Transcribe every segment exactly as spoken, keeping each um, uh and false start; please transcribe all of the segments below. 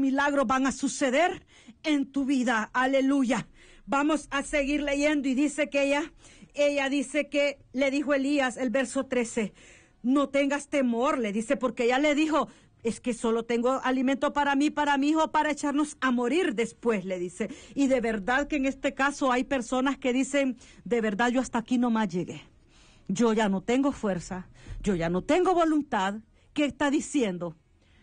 milagros van a suceder en tu vida. Aleluya. Vamos a seguir leyendo y dice que ella, ella dice que le dijo Elías, el verso trece, no tengas temor, le dice, porque ella le dijo, es que solo tengo alimento para mí, para mi hijo, para echarnos a morir después, le dice. Y de verdad que en este caso hay personas que dicen, de verdad yo hasta aquí nomás llegué. Yo ya no tengo fuerza, yo ya no tengo voluntad. ¿Qué está diciendo?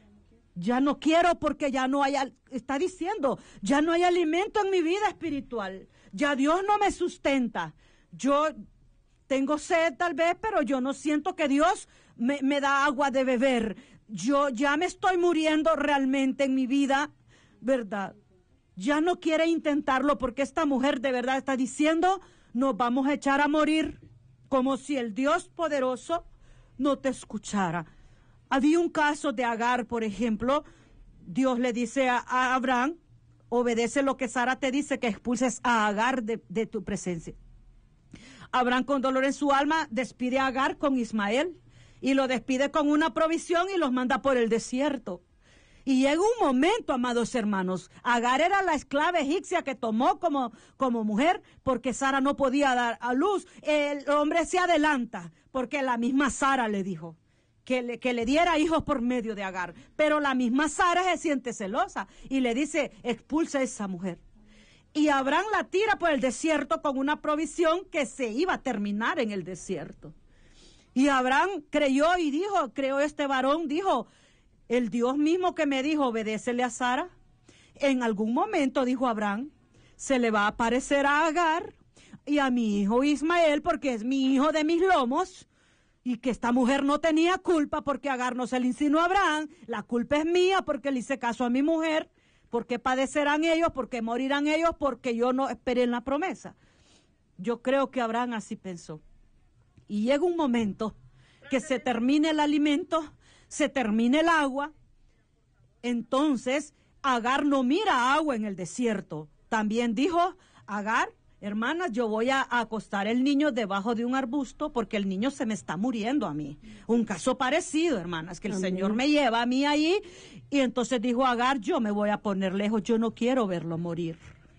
Ya no quiero porque ya no hay, está diciendo, ya no hay alimento en mi vida espiritual. Ya Dios no me sustenta. Yo tengo sed tal vez, pero yo no siento que Dios me, me da agua de beber. Yo ya me estoy muriendo realmente en mi vida, ¿verdad? Ya no quiere intentarlo porque esta mujer de verdad está diciendo, nos vamos a echar a morir, como si el Dios poderoso no te escuchara. Había un caso de Agar, por ejemplo. Dios le dice a, a Abraham, obedece lo que Sara te dice, que expulses a Agar de, de tu presencia. Abraham, con dolor en su alma, despide a Agar con Ismael y lo despide con una provisión y los manda por el desierto. Y llega un momento, amados hermanos, Agar era la esclava egipcia que tomó como, como mujer porque Sara no podía dar a luz. El hombre se adelanta porque la misma Sara le dijo que le, que le diera hijos por medio de Agar. Pero la misma Sara se siente celosa y le dice, expulsa a esa mujer. Y Abraham la tira por el desierto con una provisión que se iba a terminar en el desierto. Y Abraham creyó y dijo, creyó este varón, dijo, el Dios mismo que me dijo, obedécele a Sara. En algún momento, dijo Abraham, se le va a aparecer a Agar y a mi hijo Ismael, porque es mi hijo de mis lomos, y que esta mujer no tenía culpa porque Agar no se le insinuó a Abraham. La culpa es mía porque le hice caso a mi mujer. ¿Por qué padecerán ellos? ¿Por qué morirán ellos? Porque yo no esperé en la promesa. Yo creo que Abraham así pensó. Y llega un momento que se termine el alimento, se termine el agua. Entonces, Agar no mira agua en el desierto. También dijo, Agar, hermanas, yo voy a acostar el niño debajo de un arbusto porque el niño se me está muriendo a mí. Un caso parecido, hermanas, que el Amén. Señor me lleva a mí ahí. Y entonces dijo Agar, yo me voy a poner lejos, yo no quiero verlo morir.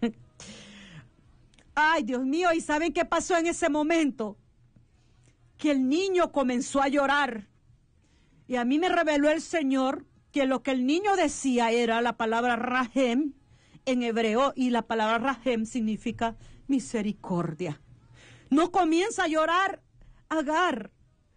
Ay, Dios mío, ¿y saben qué pasó en ese momento? Que el niño comenzó a llorar. Y a mí me reveló el Señor que lo que el niño decía era la palabra Rahem en hebreo, y la palabra Rahem significa misericordia. No comienza a llorar Agar.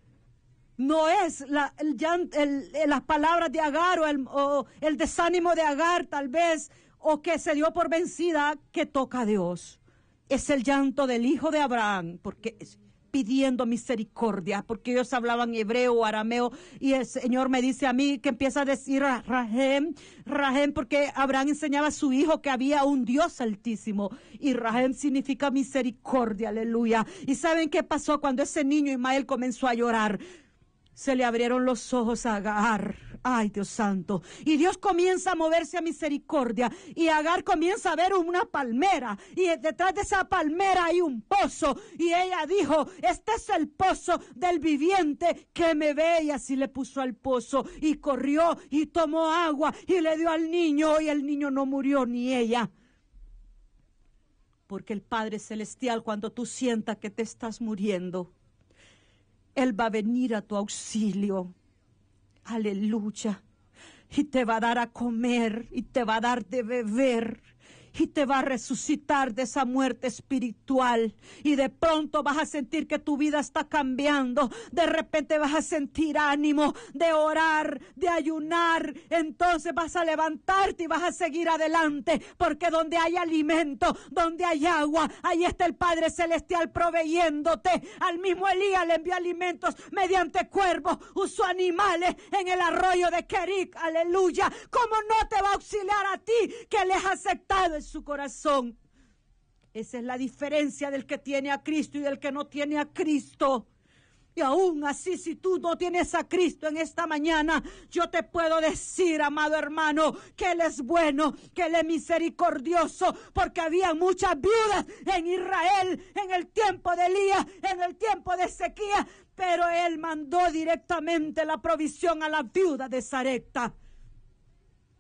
No es la, el, el, el, las palabras de Agar o el, o el desánimo de Agar tal vez, o que se dio por vencida, que toca a Dios. Es el llanto del hijo de Abraham, porque es pidiendo misericordia, porque ellos hablaban hebreo o arameo, y el Señor me dice a mí que empieza a decir Rahem, Rahem, porque Abraham enseñaba a su hijo que había un Dios altísimo, y Rahem significa misericordia, aleluya. ¿Y saben qué pasó cuando ese niño Ismael comenzó a llorar? Se le abrieron los ojos a Agar. Ay, Dios santo. Y Dios comienza a moverse a misericordia. Y Agar comienza a ver una palmera. Y detrás de esa palmera hay un pozo. Y ella dijo, este es el pozo del viviente que me ve. Y así le puso al pozo. Y corrió y tomó agua. Y le dio al niño. Y el niño no murió ni ella. Porque el Padre Celestial, cuando tú sientas que te estás muriendo, Él va a venir a tu auxilio, aleluya, y te va a dar a comer, y te va a dar de beber, y te va a resucitar de esa muerte espiritual, y de pronto vas a sentir que tu vida está cambiando, de repente vas a sentir ánimo de orar, de ayunar, entonces vas a levantarte y vas a seguir adelante, porque donde hay alimento, donde hay agua, ahí está el Padre Celestial proveyéndote. Al mismo Elías le envió alimentos mediante cuervos, usó animales en el arroyo de Kerit, aleluya. ¿Cómo no te va a auxiliar a ti que le has aceptado en su corazón? Esa es la diferencia del que tiene a Cristo y del que no tiene a Cristo. Y aún así, si tú no tienes a Cristo en esta mañana, yo te puedo decir, amado hermano, que Él es bueno, que Él es misericordioso, porque había muchas viudas en Israel en el tiempo de Elías, en el tiempo de Ezequías, pero Él mandó directamente la provisión a la viuda de Sarepta.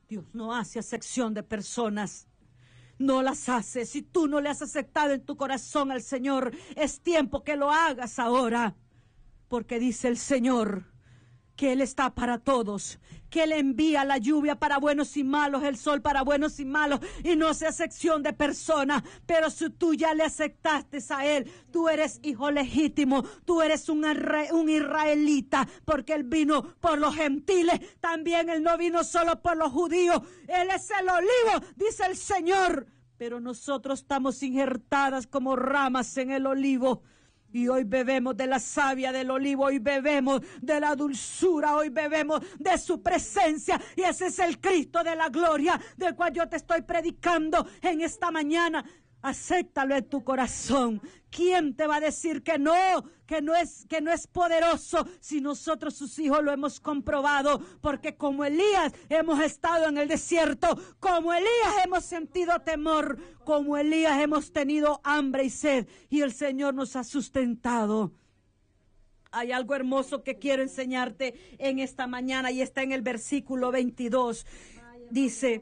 Dios no hace acepción de personas. No las hace. Si tú no le has aceptado en tu corazón al Señor, es tiempo que lo hagas ahora. Porque dice el Señor que Él está para todos, que Él envía la lluvia para buenos y malos, el sol para buenos y malos, y no hace acepción de personas. Pero si tú ya le aceptaste a Él, tú eres hijo legítimo, tú eres un, un israelita, porque Él vino por los gentiles, también Él no vino solo por los judíos. Él es el olivo, dice el Señor, pero nosotros estamos injertadas como ramas en el olivo. Y hoy bebemos de la savia del olivo, hoy bebemos de la dulzura, hoy bebemos de su presencia. Y ese es el Cristo de la gloria, del cual yo te estoy predicando en esta mañana. Acéptalo en tu corazón. ¿Quién te va a decir que no, que no es, que no es poderoso si nosotros sus hijos lo hemos comprobado? Porque como Elías hemos estado en el desierto, como Elías hemos sentido temor, como Elías hemos tenido hambre y sed, y el Señor nos ha sustentado. Hay algo hermoso que quiero enseñarte en esta mañana y está en el versículo veintidós. Dice...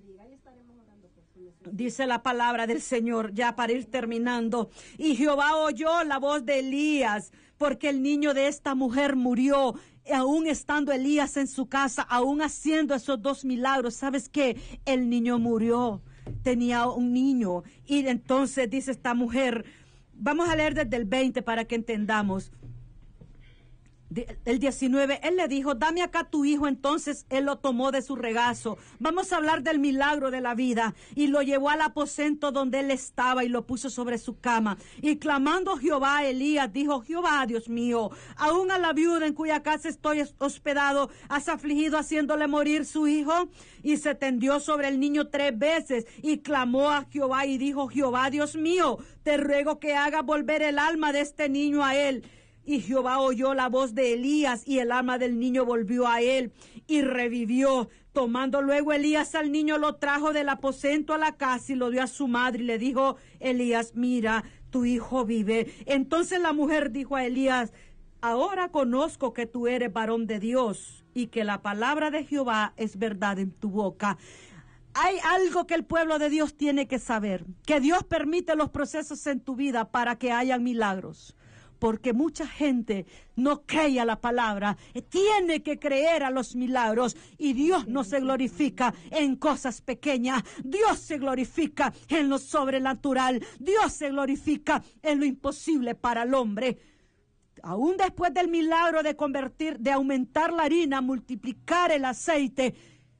Dice la palabra del Señor, ya para ir terminando. Y Jehová oyó la voz de Elías, porque el niño de esta mujer murió. Aún estando Elías en su casa, aún haciendo esos dos milagros, ¿sabes qué? El niño murió. Tenía un niño. Y entonces dice esta mujer, vamos a leer desde el veinte para que entendamos. El diecinueve, él le dijo, dame acá tu hijo. Entonces él lo tomó de su regazo. Vamos a hablar del milagro de la vida. Y lo llevó al aposento donde él estaba y lo puso sobre su cama. Y clamando Jehová a Elías, dijo, Jehová, Dios mío, aún a la viuda en cuya casa estoy hospedado, has afligido haciéndole morir su hijo. Y se tendió sobre el niño tres veces y clamó a Jehová y dijo, Jehová, Dios mío, te ruego que haga volver el alma de este niño a él. Y Jehová oyó la voz de Elías y el alma del niño volvió a él y revivió. Tomando luego Elías al niño, lo trajo del aposento a la casa y lo dio a su madre y le dijo, Elías, mira, tu hijo vive. Entonces la mujer dijo a Elías, ahora conozco que tú eres varón de Dios y que la palabra de Jehová es verdad en tu boca. Hay algo que el pueblo de Dios tiene que saber, que Dios permite los procesos en tu vida para que haya milagros. Porque mucha gente no cree a la palabra, tiene que creer a los milagros, y Dios no se glorifica en cosas pequeñas, Dios se glorifica en lo sobrenatural, Dios se glorifica en lo imposible para el hombre. Aún después del milagro de convertir, de aumentar la harina, multiplicar el aceite,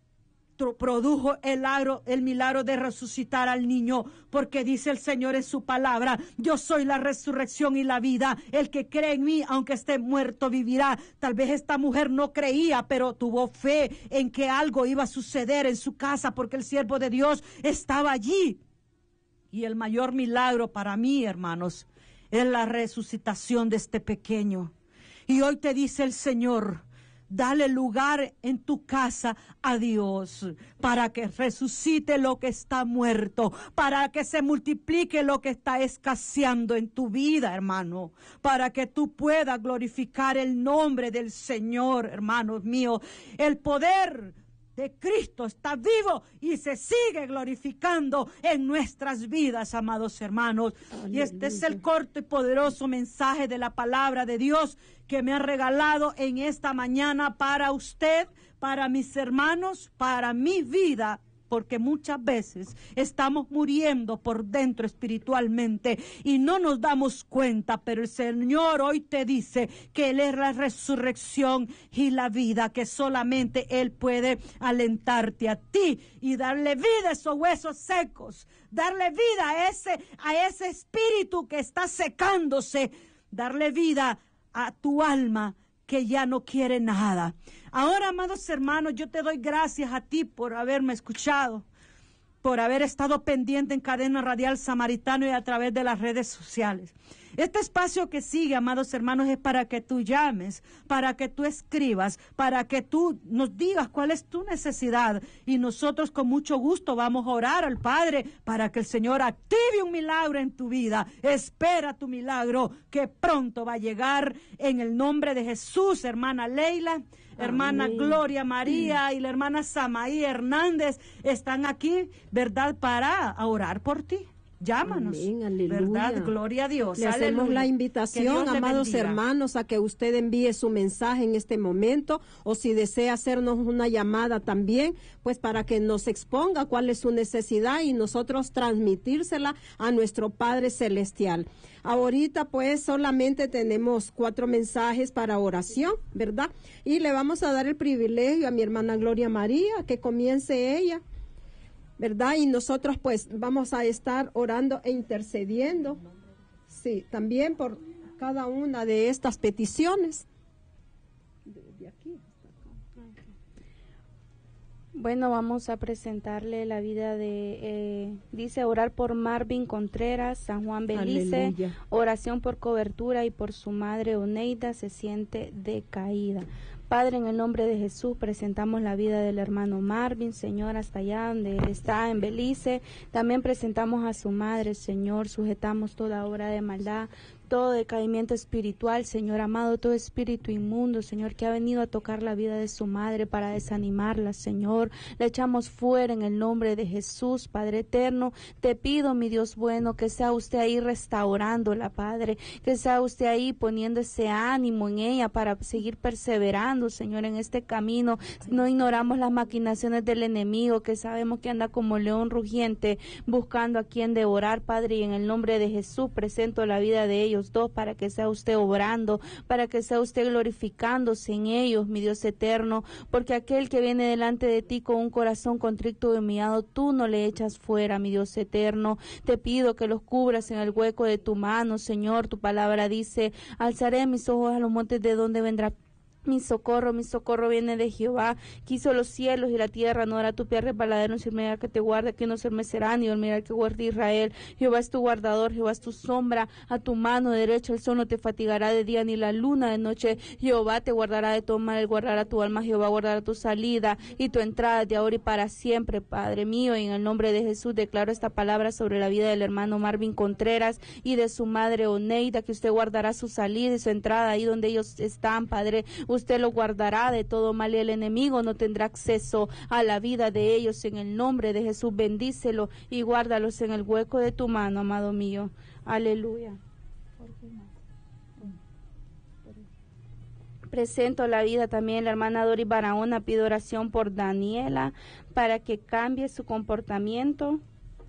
produjo el milagro, el milagro de resucitar al niño, porque dice el Señor en su palabra, yo soy la resurrección y la vida, el que cree en mí, aunque esté muerto, vivirá. Tal vez esta mujer no creía, pero tuvo fe en que algo iba a suceder en su casa, porque el siervo de Dios estaba allí. Y el mayor milagro para mí, hermanos, es la resucitación de este pequeño. Y hoy te dice el Señor, dale lugar en tu casa a Dios para que resucite lo que está muerto, para que se multiplique lo que está escaseando en tu vida, hermano, para que tú puedas glorificar el nombre del Señor, hermanos míos. El poder de Cristo está vivo y se sigue glorificando en nuestras vidas, amados hermanos. Aleluya. Y este es el corto y poderoso mensaje de la palabra de Dios que me ha regalado en esta mañana para usted, para mis hermanos, para mi vida, porque muchas veces estamos muriendo por dentro espiritualmente y no nos damos cuenta, pero el Señor hoy te dice que Él es la resurrección y la vida, que solamente Él puede alentarte a ti y darle vida a esos huesos secos, darle vida a ese, a ese espíritu que está secándose, darle vida a tu alma que ya no quiere nada. Ahora, amados hermanos, yo te doy gracias a ti por haberme escuchado, por haber estado pendiente en Cadena Radial Samaritano y a través de las redes sociales. Este espacio que sigue, amados hermanos, es para que tú llames, para que tú escribas, para que tú nos digas cuál es tu necesidad. Y nosotros con mucho gusto vamos a orar al Padre para que el Señor active un milagro en tu vida. Espera tu milagro que pronto va a llegar en el nombre de Jesús, hermana Leila. Hermana Amén. Gloria María y la hermana Samaí Hernández están aquí, ¿verdad?, para orar por ti. Llámanos, Amén, ¿verdad? Gloria a Dios. Le Aleluya. hacemos la invitación, amados hermanos, a que usted envíe su mensaje en este momento, o si desea hacernos una llamada también, pues para que nos exponga cuál es su necesidad y nosotros transmitírsela a nuestro Padre Celestial. Ahorita pues solamente tenemos cuatro mensajes para oración, ¿verdad? Y le vamos a dar el privilegio a mi hermana Gloria María, que comience ella, ¿verdad? Y nosotros pues vamos a estar orando e intercediendo, sí, también por cada una de estas peticiones. De aquí hasta acá. Bueno, vamos a presentarle la vida de, eh, dice, orar por Marvin Contreras, San Juan Belice, Aleluya. Oración por cobertura y por su madre Oneida, se siente decaída. Padre, en el nombre de Jesús, presentamos la vida del hermano Marvin, Señor, hasta allá donde él está, en Belice. También presentamos a su madre, Señor, sujetamos toda obra de maldad, todo decaimiento espiritual, Señor amado, todo espíritu inmundo, Señor, que ha venido a tocar la vida de su madre para desanimarla, Señor. La echamos fuera en el nombre de Jesús, Padre eterno. Te pido, mi Dios bueno, que sea usted ahí restaurándola, Padre, que sea usted ahí poniendo ese ánimo en ella para seguir perseverando, Señor, en este camino. No ignoramos las maquinaciones del enemigo, que sabemos que anda como león rugiente buscando a quien devorar, Padre, y en el nombre de Jesús presento la vida de ellos dos, para que sea usted obrando, para que sea usted glorificándose en ellos, mi Dios eterno, porque aquel que viene delante de ti con un corazón contrito y humillado, tú no le echas fuera, mi Dios eterno. Te pido que los cubras en el hueco de tu mano, Señor. Tu palabra dice, alzaré mis ojos a los montes, de donde vendrá mi socorro. Mi socorro viene de Jehová, que hizo los cielos y la tierra. No hará tu pie resbaladero, no será que te guarde, que no se mecerá, ni el mirar que guarde Israel. Jehová es tu guardador, Jehová es tu sombra a tu mano derecha. El sol no te fatigará de día, ni la luna de noche. Jehová te guardará de todo mal, él guardará tu alma. Jehová guardará tu salida y tu entrada de ahora y para siempre, Padre mío. Y en el nombre de Jesús declaro esta palabra sobre la vida del hermano Marvin Contreras y de su madre Oneida, que usted guardará su salida y su entrada ahí donde ellos están, Padre. Usted lo guardará de todo mal y el enemigo no tendrá acceso a la vida de ellos. En el nombre de Jesús, bendícelo y guárdalos en el hueco de tu mano, amado mío. Aleluya. Presento la vida también la hermana Dori Barahona. Pido oración por Daniela para que cambie su comportamiento.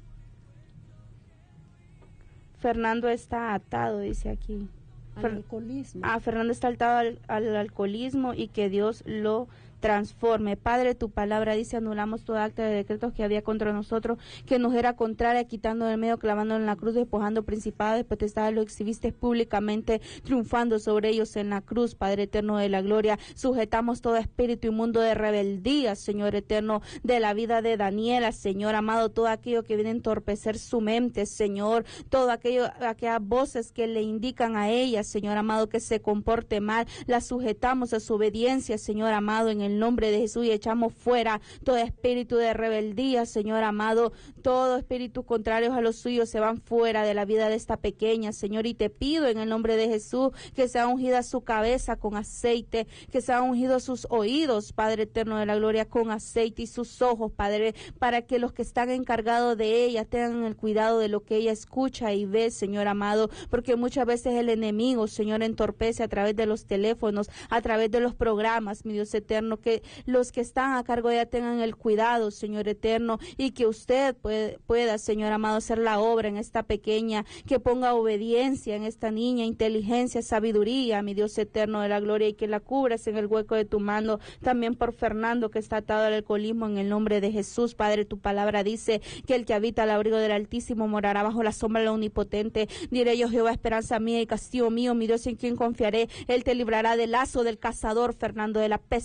Fernando está atado, dice aquí. Al alcoholismo. Ah, Fernando está atado al, al alcoholismo y que Dios lo transforme. Padre, tu palabra dice, anulamos toda acta de decretos que había contra nosotros, que nos era contraria, quitando del medio, clavando en la cruz, despojando principados, potestades, lo exhibiste públicamente, triunfando sobre ellos en la cruz, Padre eterno de la gloria. Sujetamos todo espíritu inmundo de rebeldía, Señor eterno, de la vida de Daniela, Señor amado, todo aquello que viene a entorpecer su mente, Señor, todo aquello, aquellas voces que le indican a ella, Señor amado, que se comporte mal, la sujetamos a su obediencia, Señor amado, en el el nombre de Jesús, y echamos fuera todo espíritu de rebeldía, Señor amado, todo espíritu contrario a los suyos se van fuera de la vida de esta pequeña, Señor, y te pido en el nombre de Jesús que sea ungida su cabeza con aceite, que sea ungido sus oídos, Padre eterno de la gloria, con aceite, y sus ojos, Padre, para que los que están encargados de ella tengan el cuidado de lo que ella escucha y ve, Señor amado, porque muchas veces el enemigo, Señor, entorpece a través de los teléfonos, a través de los programas, mi Dios eterno, que los que están a cargo de ella tengan el cuidado, Señor eterno, y que usted puede, pueda, Señor amado, hacer la obra en esta pequeña, que ponga obediencia en esta niña, inteligencia, sabiduría, mi Dios eterno de la gloria, y que la cubras en el hueco de tu mano, también por Fernando, que está atado al alcoholismo, en el nombre de Jesús. Padre, tu palabra dice que el que habita al abrigo del Altísimo morará bajo la sombra del Omnipotente. Diré yo, Jehová, esperanza mía y castigo mío, mi Dios, en quien confiaré. Él te librará del lazo del cazador, Fernando, de la peste destructora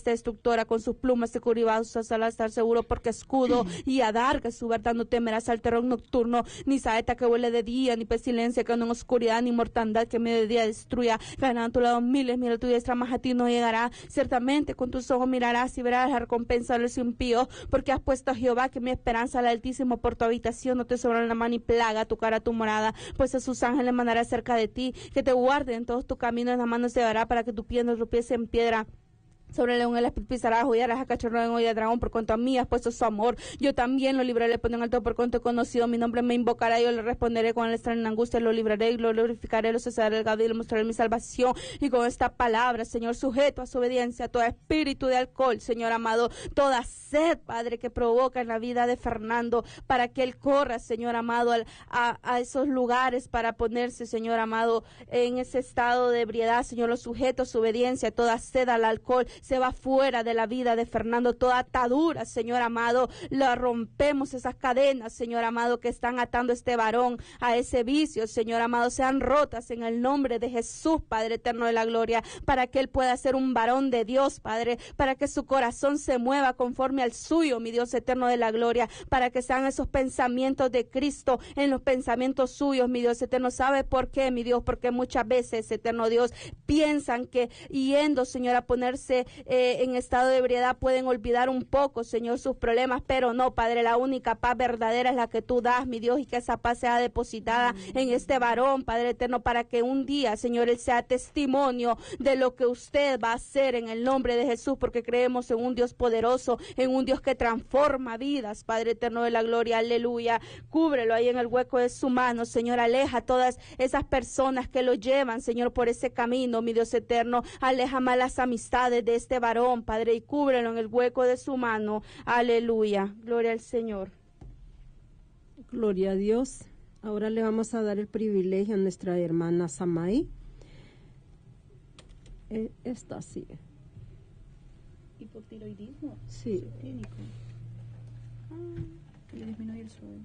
protectora, con sus plumas te cubrirás al estar seguro, porque escudo y adarga su verdad, no temerás al terror nocturno, ni saeta que huele de día, ni pestilencia que anda en oscuridad, ni mortandad que mediodía destruya. Caerán a tu lado miles, mil a tu diestra, más a ti no llegará. Ciertamente con tus ojos mirarás y verás la recompensa de los impíos, porque has puesto a Jehová, que mi esperanza, al Altísimo, por tu habitación. No te sobran la mano y plaga tu cara, tu morada, pues a sus ángeles mandará cerca de ti, que te guarden en todos tus caminos, la mano se dará para que tu pie no tropiece en piedra. Sobre el león él pisarás, hollarás a cachorro en olla de dragón, por cuanto a mí has puesto su amor. Yo también lo libraré, le pondré en alto por cuanto he conocido mi nombre, me invocará, yo le responderé con el extraño en angustia, lo libraré y lo glorificaré, lo cesaré el gado y le mostraré mi salvación. Y con esta palabra, Señor, sujeto a su obediencia, todo espíritu de alcohol, Señor amado, toda sed, Padre, que provoca en la vida de Fernando, para que él corra, Señor amado, al, a, a esos lugares para ponerse, Señor amado, en ese estado de ebriedad, Señor, lo sujeto a su obediencia, toda sed al alcohol, se va fuera de la vida de Fernando, toda atadura, Señor amado, la rompemos, esas cadenas, Señor amado, que están atando a este varón a ese vicio, Señor amado, sean rotas en el nombre de Jesús, Padre eterno de la gloria, para que él pueda ser un varón de Dios, Padre, para que su corazón se mueva conforme al suyo, mi Dios eterno de la gloria, para que sean esos pensamientos de Cristo en los pensamientos suyos, mi Dios eterno. ¿Sabe por qué, mi Dios? Porque muchas veces, eterno Dios, piensan que yendo, Señor, a ponerse eh, en estado de ebriedad pueden olvidar un poco, Señor, sus problemas, pero no, Padre, la única paz verdadera es la que tú das, mi Dios, y que esa paz sea depositada en este varón, Padre eterno, para que un día, Señor, él sea testimonio de lo que usted va a hacer en el nombre de Jesús, porque creemos en un Dios poderoso, en un Dios que transforma vidas, Padre eterno de la gloria, aleluya. Cúbrelo ahí en el hueco de su mano, Señor, aleja a todas esas personas que lo llevan, Señor, por ese camino, mi Dios eterno, aleja malas amistades de este varón, Padre, y cúbrelo en el hueco de su mano. Aleluya. Gloria al Señor. Gloria a Dios. Ahora le vamos a dar el privilegio a nuestra hermana Samay. Eh, esta sí. ¿Hipotiroidismo? Sí. Clínico. Ah, que le disminuye el sueño.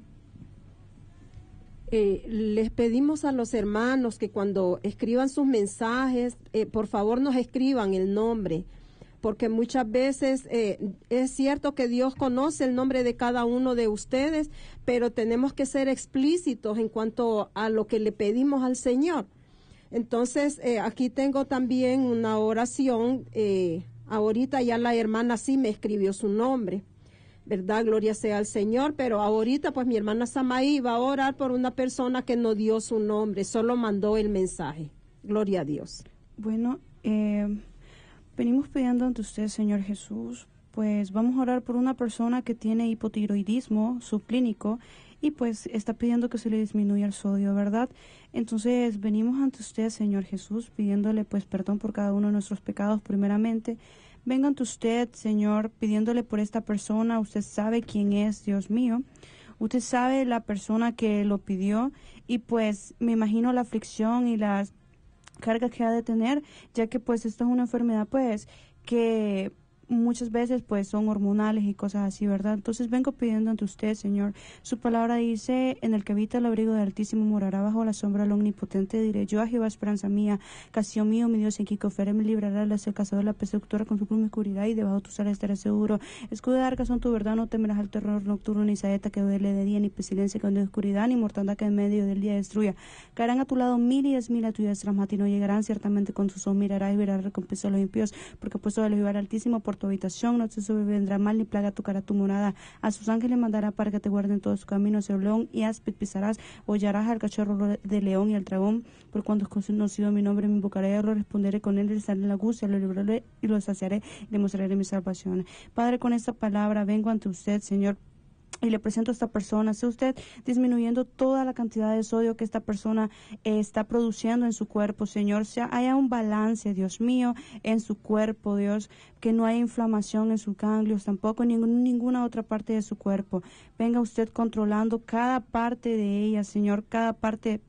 Eh, les pedimos a los hermanos que cuando escriban sus mensajes, eh, por favor nos escriban el nombre, porque muchas veces eh, es cierto que Dios conoce el nombre de cada uno de ustedes, pero tenemos que ser explícitos en cuanto a lo que le pedimos al Señor. Entonces, eh, aquí tengo también una oración, eh, ahorita ya la hermana sí me escribió su nombre, ¿verdad? Gloria sea al Señor, pero ahorita pues mi hermana Samaí va a orar por una persona que no dio su nombre, solo mandó el mensaje. Gloria a Dios. Bueno, eh... venimos pidiendo ante usted, Señor Jesús, pues vamos a orar por una persona que tiene hipotiroidismo subclínico y pues está pidiendo que se le disminuya el sodio, ¿verdad? Entonces venimos ante usted, Señor Jesús, pidiéndole pues perdón por cada uno de nuestros pecados primeramente. Venga ante usted, Señor, pidiéndole por esta persona. Usted sabe quién es, Dios mío. Usted sabe la persona que lo pidió y pues me imagino la aflicción y las carga que ha de tener, ya que pues esto es una enfermedad pues que muchas veces pues son hormonales y cosas así, ¿verdad? Entonces vengo pidiendo ante usted, Señor. Su palabra dice: en el que habita el abrigo del Altísimo morará bajo la sombra del Omnipotente. Diré yo a Jehová, esperanza mía, castillo mío, mi Dios, en quien confiaré, me librará del lazo del cazador, la peste destructora, con su pluma oscuridad, y debajo de tus alas estaré seguro. Escudo de arca son tu verdad, no temerás al terror nocturno, ni saeta que duele de día, ni pestilencia que ande de oscuridad, ni mortandad que en medio del día destruya. Caerán a tu lado mil y diez mil a tu diestra, mas a ti no llegarán. Ciertamente con tus ojos mirarás y verás recompensa a los impíos, porque ha puesto a Jehová Altísimo por tu habitación. No te sobrevendrá mal ni plaga tocará tu morada. A sus ángeles mandará para que te guarden todos sus caminos. El león y áspid pisarás, hollarás al cachorro de león y al dragón. Por cuanto has conocido mi nombre, me invocaré, yo lo responderé, con él le estaré en la angustia, lo libraré y lo saciaré, y le mostraré mi salvación. Padre, con esta palabra vengo ante usted, Señor, y le presento a esta persona. Sea usted disminuyendo toda la cantidad de sodio que esta persona eh, está produciendo en su cuerpo, Señor. Sea haya un balance, Dios mío, en su cuerpo, Dios, que no haya inflamación en sus ganglios, tampoco en ningún, ninguna otra parte de su cuerpo. Venga usted controlando cada parte de ella, Señor, cada parte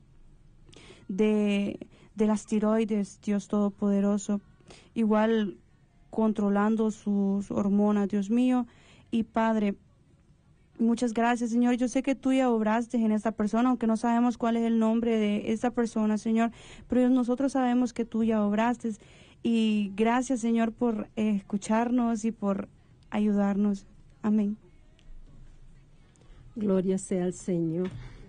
de, de las tiroides, Dios Todopoderoso. Igual controlando sus hormonas, Dios mío. Y Padre, muchas gracias, Señor. Yo sé que tú ya obraste en esta persona, aunque no sabemos cuál es el nombre de esta persona, Señor, pero nosotros sabemos que tú ya obraste Y gracias, Señor, por eh, escucharnos y por ayudarnos. Amén. Gloria sea al Señor.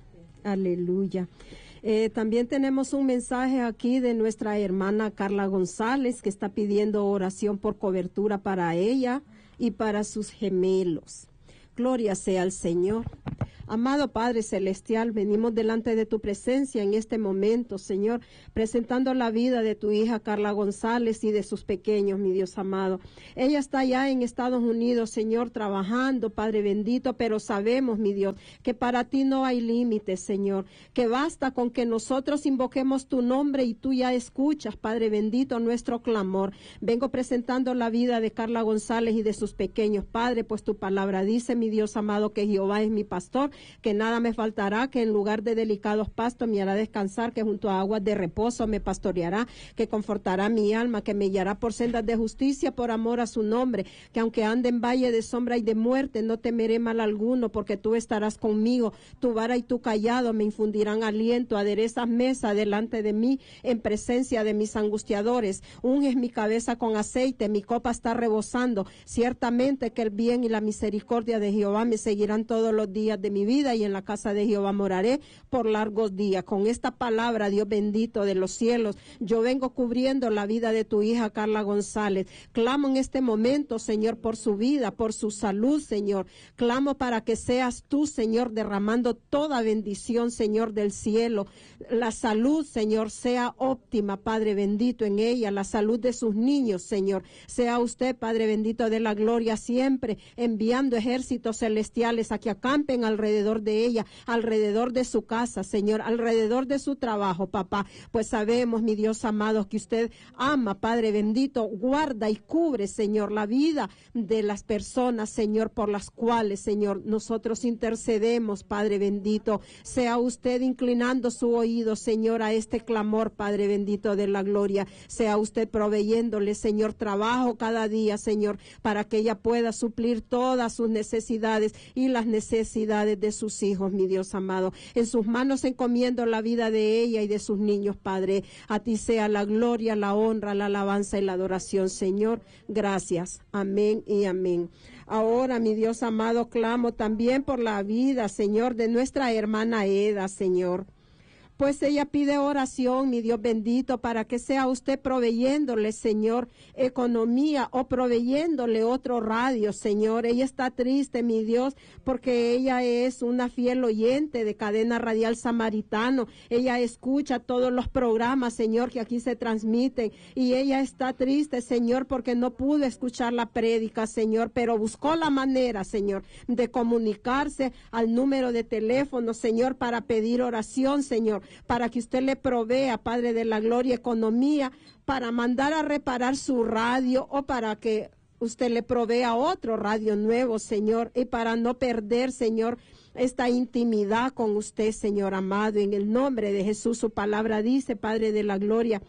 Aleluya. Eh, también tenemos un mensaje aquí de nuestra hermana Carla González, que está pidiendo oración por cobertura para ella y para sus gemelos. Gloria sea al Señor. Amado Padre Celestial, venimos delante de tu presencia en este momento, Señor, presentando la vida de tu hija Carla González y de sus pequeños, mi Dios amado. Ella está allá en Estados Unidos, Señor, trabajando, Padre bendito, pero sabemos, mi Dios, que para ti no hay límites, Señor, que basta con que nosotros invoquemos tu nombre y tú ya escuchas, Padre bendito, nuestro clamor. Vengo presentando la vida de Carla González y de sus pequeños, Padre, pues tu palabra dice, mi Dios amado, que Jehová es mi pastor, que nada me faltará, que en lugar de delicados pastos me hará descansar, que junto a aguas de reposo me pastoreará, que confortará mi alma, que me guiará por sendas de justicia por amor a su nombre, que aunque ande en valle de sombra y de muerte, no temeré mal alguno, porque tú estarás conmigo, tu vara y tu callado me infundirán aliento, aderezas mesa delante de mí en presencia de mis angustiadores, unges mi cabeza con aceite, mi copa está rebosando, ciertamente que el bien y la misericordia de Jehová me seguirán todos los días de mi vida, y en la casa de Jehová moraré por largos días. Con esta palabra, Dios bendito de los cielos, yo vengo cubriendo la vida de tu hija Carla González. Clamo en este momento, Señor, por su vida, por su salud, Señor. Clamo para que seas tú, Señor, derramando toda bendición, Señor, del cielo. La salud, Señor, sea óptima, Padre bendito, en ella. La salud de sus niños, Señor. Sea usted, Padre bendito de la gloria, siempre enviando ejércitos celestiales a que acampen alrededor de ella, alrededor de su casa, Señor, alrededor de su trabajo, papá, pues sabemos, mi Dios amado, que usted ama, Padre bendito, guarda y cubre, Señor, la vida de las personas, Señor, por las cuales, Señor, nosotros intercedemos, Padre bendito, sea usted inclinando su oído, Señor, a este clamor, Padre bendito de la gloria, sea usted proveyéndole, Señor, trabajo cada día, Señor, para que ella pueda suplir todas sus necesidades y las necesidades de sus hijos, mi Dios amado. En sus manos encomiendo la vida de ella y de sus niños, Padre. A ti sea la gloria, la honra, la alabanza y la adoración, Señor. Gracias. Amén y amén. Ahora, mi Dios amado, clamo también por la vida, Señor, de nuestra hermana Eda, Señor. Pues ella pide oración, mi Dios bendito, para que sea usted proveyéndole, Señor, economía o proveyéndole otro radio, Señor. Ella está triste, mi Dios, porque ella es una fiel oyente de Cadena Radial Samaritano. Ella escucha todos los programas, Señor, que aquí se transmiten. Y ella está triste, Señor, porque no pudo escuchar la prédica, Señor, pero buscó la manera, Señor, de comunicarse al número de teléfono, Señor, para pedir oración, Señor, para que usted le provea, Padre de la gloria, economía, para mandar a reparar su radio o para que usted le provea otro radio nuevo, Señor, y para no perder, Señor, esta intimidad con usted, Señor amado, en el nombre de Jesús. Su palabra dice, Padre de la gloria,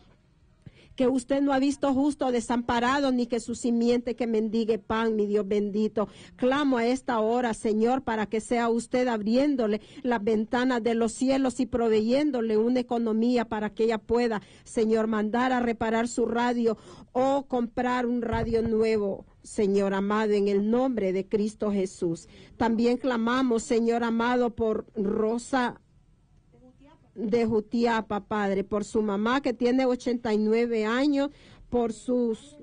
que usted no ha visto justo desamparado, ni que su simiente que mendigue pan, mi Dios bendito. Clamo a esta hora, Señor, para que sea usted abriéndole las ventanas de los cielos y proveyéndole una economía para que ella pueda, Señor, mandar a reparar su radio o comprar un radio nuevo, Señor amado, en el nombre de Cristo Jesús. También clamamos, Señor amado, por Rosa de Jutiapa, Padre, por su mamá que tiene ochenta y nueve años, por sus,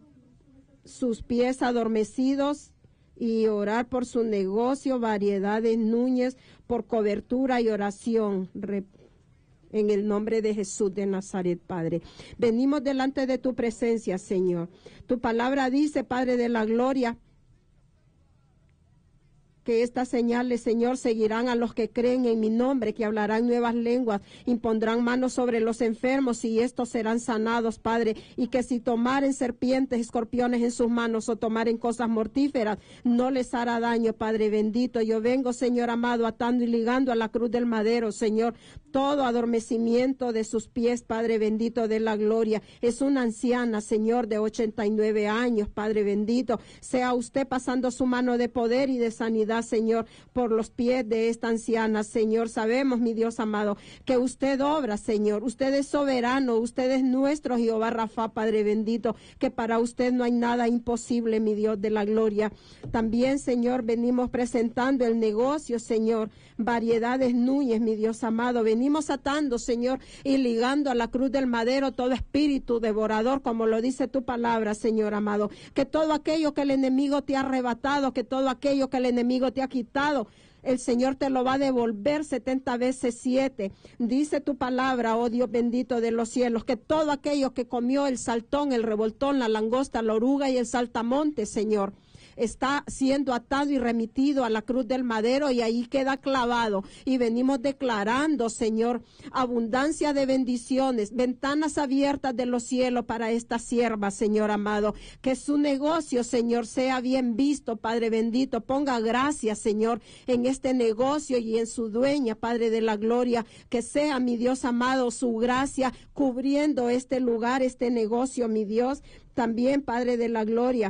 sus pies adormecidos, y orar por su negocio, Variedades Núñez, por cobertura y oración. En el nombre de Jesús de Nazaret, Padre. Venimos delante de tu presencia, Señor. Tu palabra dice, Padre de la gloria, que estas señales, Señor, seguirán a los que creen en mi nombre, que hablarán nuevas lenguas, impondrán manos sobre los enfermos y estos serán sanados, Padre, y que si tomaren serpientes, escorpiones en sus manos o tomaren cosas mortíferas, no les hará daño, Padre bendito. Yo vengo, Señor amado, atando y ligando a la cruz del madero, Señor, todo adormecimiento de sus pies, Padre bendito de la gloria. Es una anciana, Señor, de ochenta y nueve años, Padre bendito. Sea usted pasando su mano de poder y de sanidad, Señor, por los pies de esta anciana, Señor. Sabemos, mi Dios amado, que usted obra, Señor. Usted es soberano, usted es nuestro Jehová Rafa, Padre bendito, que para usted no hay nada imposible, mi Dios de la gloria. También, Señor, venimos presentando el negocio, Señor, Variedades Núñez, mi Dios amado. Venimos atando, Señor, y ligando a la cruz del madero todo espíritu devorador, como lo dice tu palabra, Señor amado. Que todo aquello que el enemigo te ha arrebatado, que todo aquello que el enemigo te ha quitado, el Señor te lo va a devolver setenta veces siete. Dice tu palabra, oh Dios bendito de los cielos, que todo aquello que comió el saltón, el revoltón, la langosta, la oruga y el saltamonte, Señor, está siendo atado y remitido a la cruz del madero y ahí queda clavado. Y venimos declarando, Señor, abundancia de bendiciones, ventanas abiertas de los cielos para esta sierva, Señor amado. Que su negocio, Señor, sea bien visto, Padre bendito. Ponga gracias, Señor, en este negocio y en su dueña, Padre de la gloria. Que sea, mi Dios amado, su gracia cubriendo este lugar, este negocio, mi Dios. También, Padre de la gloria,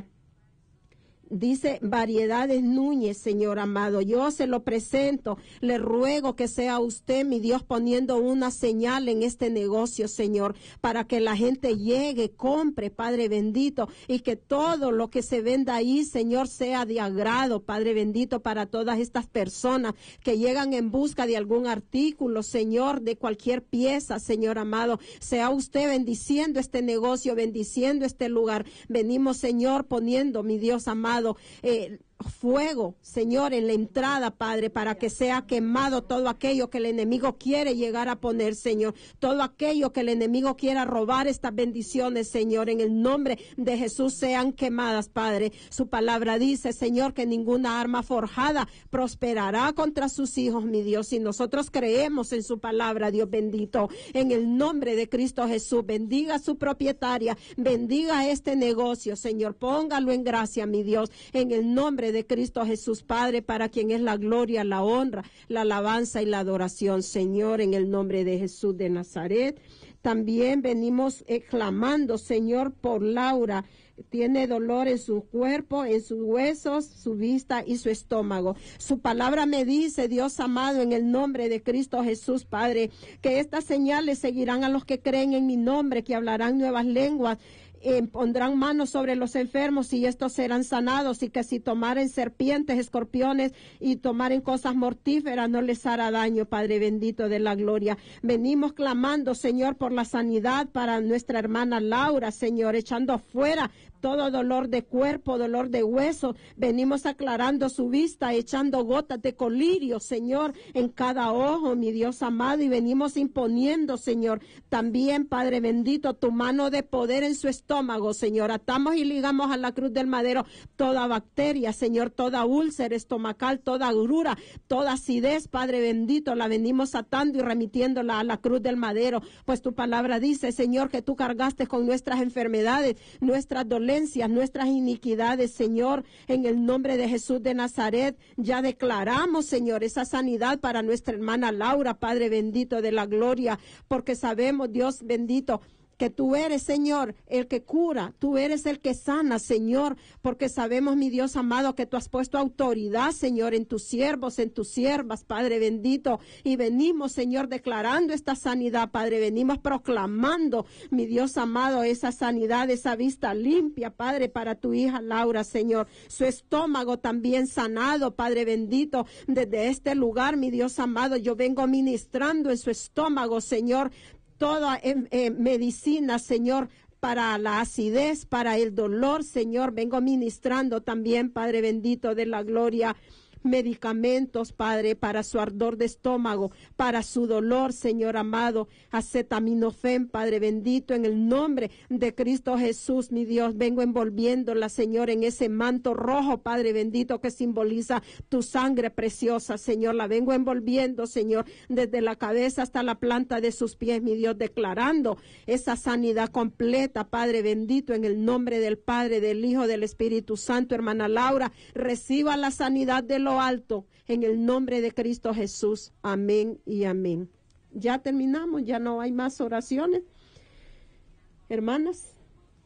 dice Variedades Núñez, Señor amado. Yo se lo presento. Le ruego que sea usted, mi Dios, poniendo una señal en este negocio, Señor, para que la gente llegue, compre, Padre bendito, y que todo lo que se venda ahí, Señor, sea de agrado, Padre bendito, para todas estas personas que llegan en busca de algún artículo, Señor, de cualquier pieza, Señor amado. Sea usted bendiciendo este negocio, bendiciendo este lugar. Venimos, Señor, poniendo, mi Dios amado, Eh, fuego, Señor, en la entrada, Padre, para que sea quemado todo aquello que el enemigo quiere llegar a poner, Señor, todo aquello que el enemigo quiera robar estas bendiciones, Señor, en el nombre de Jesús sean quemadas, Padre. Su palabra dice, Señor, que ninguna arma forjada prosperará contra sus hijos, mi Dios, y nosotros creemos en su palabra, Dios bendito, en el nombre de Cristo Jesús. Bendiga a su propietaria, bendiga este negocio, Señor, póngalo en gracia, mi Dios, en el nombre de Cristo Jesús, Padre, para quien es la gloria, la honra, la alabanza y la adoración, Señor, en el nombre de Jesús de Nazaret. También venimos clamando, Señor, por Laura. Tiene dolor en su cuerpo, en sus huesos, su vista y su estómago. Su palabra me dice, Dios amado, en el nombre de Cristo Jesús, Padre, que estas señales seguirán a los que creen en mi nombre, que hablarán nuevas lenguas, Eh, pondrán manos sobre los enfermos y estos serán sanados, y que si tomaren serpientes, escorpiones y tomaren cosas mortíferas no les hará daño, Padre bendito de la gloria. Venimos clamando, Señor, por la sanidad para nuestra hermana Laura, Señor, echando fuera todo dolor de cuerpo, dolor de hueso. Venimos aclarando su vista, echando gotas de colirio, Señor, en cada ojo, mi Dios amado, y venimos imponiendo, Señor, también, Padre bendito, tu mano de poder en su estómago, Señor. Atamos y ligamos a la cruz del madero toda bacteria, Señor, toda úlcera estomacal, toda agrura, toda acidez, Padre bendito, la venimos atando y remitiéndola a la cruz del madero, pues tu palabra dice, Señor, que tú cargaste con nuestras enfermedades, nuestras dolencias, nuestras iniquidades, Señor, en el nombre de Jesús de Nazaret. Ya declaramos, Señor, esa sanidad para nuestra hermana Laura, Padre bendito de la gloria, porque sabemos, Dios bendito, que tú eres, Señor, el que cura, tú eres el que sana, Señor, porque sabemos, mi Dios amado, que tú has puesto autoridad, Señor, en tus siervos, en tus siervas, Padre bendito, y venimos, Señor, declarando esta sanidad, Padre, venimos proclamando, mi Dios amado, esa sanidad, esa vista limpia, Padre, para tu hija Laura, Señor, su estómago también sanado, Padre bendito, desde este lugar, mi Dios amado, yo vengo ministrando en su estómago, Señor, toda eh, eh, medicina, Señor, para la acidez, para el dolor, Señor, vengo ministrando también, Padre bendito de la gloria, medicamentos, Padre, para su ardor de estómago, para su dolor, Señor amado, acetaminofén, Padre bendito, en el nombre de Cristo Jesús, mi Dios, vengo envolviéndola, Señor, en ese manto rojo, Padre bendito, que simboliza tu sangre preciosa, Señor, la vengo envolviendo, Señor, desde la cabeza hasta la planta de sus pies, mi Dios, declarando esa sanidad completa, Padre bendito, en el nombre del Padre, del Hijo, del Espíritu Santo. Hermana Laura, reciba la sanidad de lo alto, en el nombre de Cristo Jesús. Amén y amén. ya terminamos, ya no hay más oraciones. Hermanas,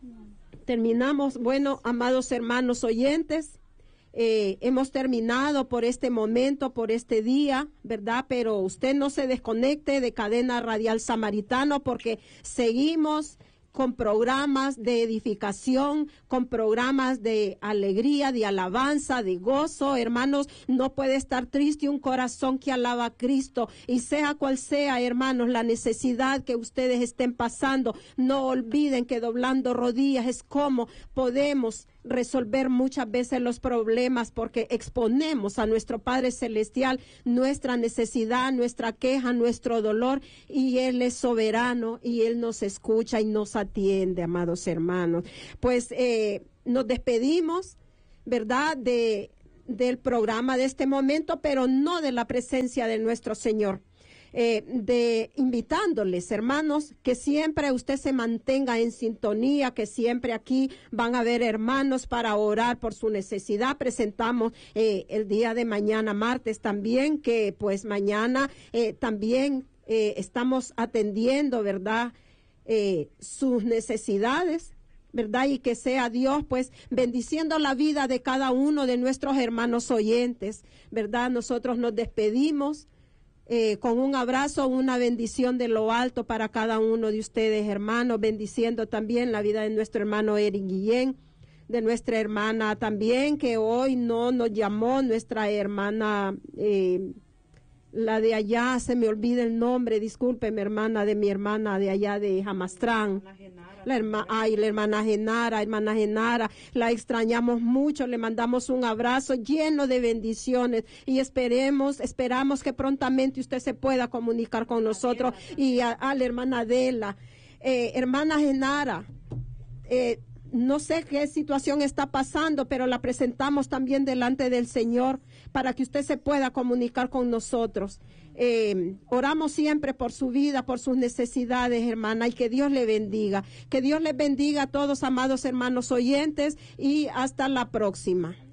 terminamos. Bueno, amados hermanos oyentes, eh, hemos terminado por este momento, por este día, ¿verdad? Pero usted no se desconecte de Cadena Radial Samaritano, porque seguimos con programas de edificación, con programas de alegría, de alabanza, de gozo. Hermanos, no puede estar triste un corazón que alaba a Cristo, y sea cual sea, hermanos, la necesidad que ustedes estén pasando, no olviden que doblando rodillas es como podemos resolver muchas veces los problemas, porque exponemos a nuestro Padre Celestial nuestra necesidad, nuestra queja, nuestro dolor, y Él es soberano y Él nos escucha y nos atiende, amados hermanos. Pues eh, nos despedimos, ¿verdad?, de, del programa de este momento, pero no de la presencia de nuestro Señor. Eh, de invitándoles, hermanos, que siempre usted se mantenga en sintonía, que siempre aquí van a haber hermanos para orar por su necesidad. Presentamos eh, el día de mañana, martes también, que pues mañana eh, también eh, estamos atendiendo, ¿verdad?, eh, sus necesidades, ¿verdad? Y que sea Dios, pues, bendiciendo la vida de cada uno de nuestros hermanos oyentes, ¿verdad? Nosotros nos despedimos Eh, con un abrazo, una bendición de lo alto para cada uno de ustedes, hermanos, bendiciendo también la vida de nuestro hermano Eric Guillén, de nuestra hermana también, que hoy no nos llamó, nuestra hermana, eh, la de allá, se me olvida el nombre, discúlpeme, hermana, de mi hermana de allá de Jamastrán. La hermana, ay, la hermana Genara, hermana Genara, la extrañamos mucho, le mandamos un abrazo lleno de bendiciones, y esperemos, esperamos que prontamente usted se pueda comunicar con nosotros, y a, a la hermana Adela. Eh, hermana Genara, eh, no sé qué situación está pasando, pero la presentamos también delante del Señor para que usted se pueda comunicar con nosotros. Eh, oramos siempre por su vida, por sus necesidades, hermana, y que Dios le bendiga. Que Dios les bendiga a todos, amados hermanos oyentes, y hasta la próxima.